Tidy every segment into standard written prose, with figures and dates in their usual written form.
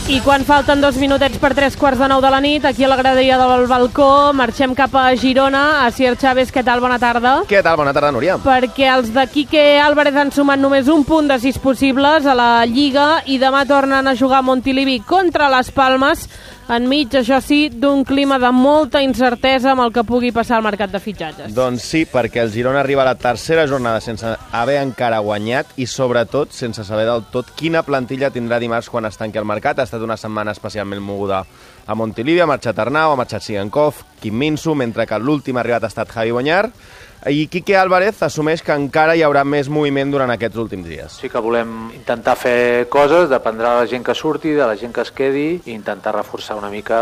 I quan falten 2 minutets per 3:45 de la nit, aquí a la graderia del balcó, marxem cap a Girona. Asier Chávez, què tal? Bona tarda. Què tal? Bona tarda, Núria. Perquè els de Quique Álvarez han sumat només un punt de 6 possibles a la Lliga i demà tornen a jugar a Montilivi contra les Palmes, enmig, això sí, d'un clima de molta incertesa amb el que pugui passar al mercat de fitxatges. Doncs sí, perquè el Girona arriba a la tercera jornada sense haver encara guanyat i, sobretot, sense saber del tot quina plantilla tindrà dimarts quan es tanqui el mercat. Ha estat una setmana especialment moguda a Montilivi, ha marxat Arnau, ha marxat Sigankov, Kim Min-soo, mentre que l'últim arribat ha estat Javi Bonyar, i Quique Álvarez assumeix que encara hi haurà més moviment durant aquests últims dies. Sí que volem intentar fer coses, dependrà de la gent que surti, de la gent que es quedi, i intentar reforçar una mica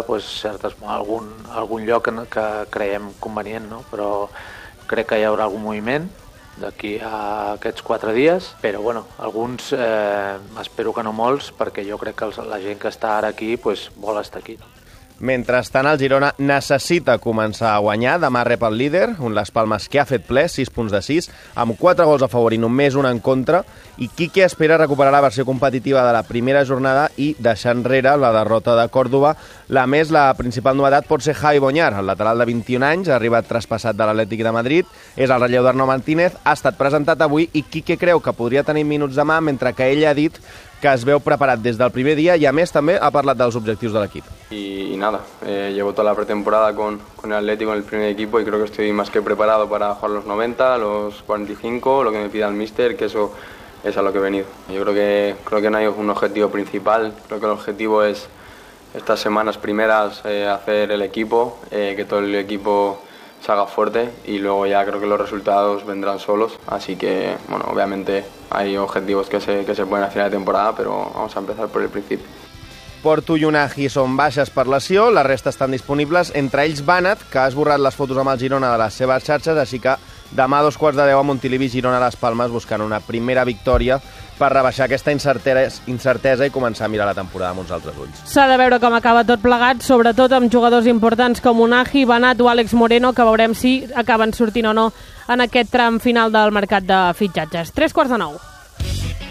algun lloc que creiem convenient, no? Però crec que hi haurà algun moviment d'aquí a aquests 4 dies, però bueno, alguns espero que no molts, perquè jo crec que la gent que està ara aquí vol estar aquí. Mentrestant, el Girona necessita començar a guanyar. Demà rep el líder, un Les Palmes que ha fet ple, 6 punts de 6, amb 4 gols a favor i només un en contra, i Quique espera recuperar la versió competitiva de la primera jornada i deixar enrere la derrota de Còrdova. La principal novetat pot ser Javi Bonyar, el lateral de 21 anys, ha arribat traspassat de l'Atlètic de Madrid, és el relleu d'Arnau Martínez, ha estat presentat avui i Quique creu que podria tenir minuts demà, mentre que ell ha dit que es veu preparat des del primer dia i, a més, també ha parlat dels objectius de l'equip. Y nada, llevo toda la pretemporada con el Atlético en el primer equipo y creo que estoy más que preparado para jugar los 90, los 45, lo que me pida el míster, que eso es a lo que he venido. Yo creo que no hay un objetivo principal, creo que el objetivo es estas semanas primeras hacer el equipo, que todo el equipo se haga fuerte y luego ya creo que los resultados vendrán solos, así que bueno, obviamente hay objetivos que se pueden hacer a la temporada, pero vamos a empezar por el principio. Porto i Unagi són baixes per lesió, la resta estan disponibles, entre ells Banat, que ha esborrat les fotos amb el Girona de les seves xarxes, així que demà a 2:15 a Montilivi, Girona a les Palmes, buscant una primera victòria per rebaixar aquesta incertesa i començar a mirar la temporada amb uns altres ulls. S'ha de veure com acaba tot plegat, sobretot amb jugadors importants com Unagi, Banat o Àlex Moreno, que veurem si acaben sortint o no en aquest tram final del mercat de fitxatges. 3:15.